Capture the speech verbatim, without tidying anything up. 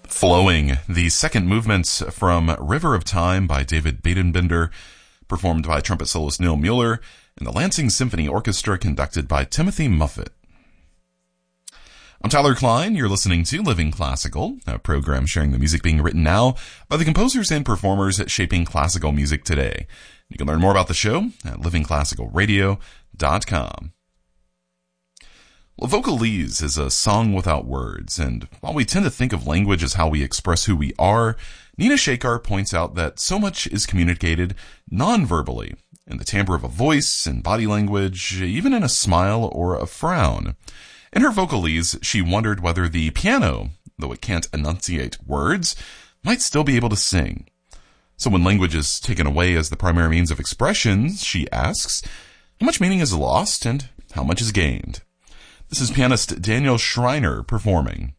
Flowing, the second movements from River of Time by David Badenbinder, performed by trumpet soloist Neil Mueller, and the Lansing Symphony Orchestra conducted by Timothy Muffet. I'm Tyler Klein. You're listening to Living Classical, a program sharing the music being written now by the composers and performers shaping classical music today. You can learn more about the show at living classical radio dot com. Well, Vocalese is a song without words, and while we tend to think of language as how we express who we are, Nina Shekar points out that so much is communicated non-verbally, in the timbre of a voice, in body language, even in a smile or a frown. In her Vocalese, she wondered whether the piano, though it can't enunciate words, might still be able to sing. So when language is taken away as the primary means of expression, she asks, how much meaning is lost and how much is gained? This is pianist Daniel Schreiner performing.